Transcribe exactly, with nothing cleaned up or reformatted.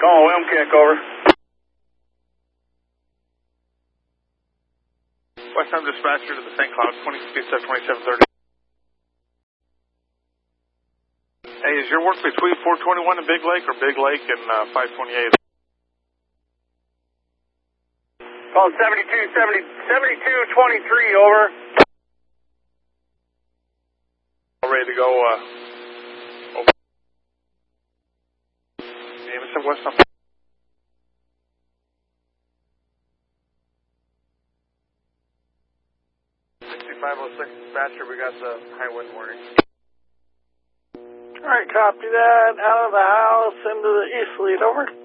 Call Wilm Kick, over. West Ham dispatcher to the Saint Cloud, twenty fifty-seven twenty-seven thirty. Hey, is your work between four twenty-one and Big Lake or Big Lake and uh, five twenty-eight? Call seventy-two seventy, seventy-two twenty-three, over. All ready to go, uh, over. Name is West Ham. sixty-five oh six dispatcher, we got the high wind warning. Alright, copy that. Out of the house into the east lead, over.